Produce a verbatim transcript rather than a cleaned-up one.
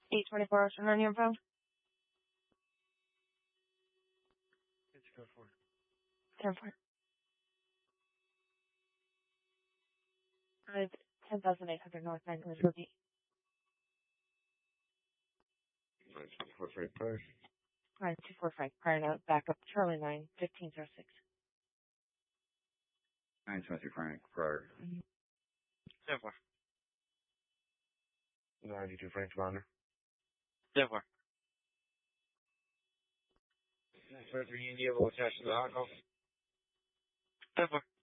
eight twenty-four Ocean on your phone. It's go for it. ten four. Uh, ten thousand eight hundred North nine Liberty. nine two four five prior. nine two four five prior note, backup, Charlie nine, fifteen oh six. nine twenty Frank prior. Mm-hmm. ten four. ninety-two Frank Commander. ten four. nine five three India will attach to the hot call. ten four.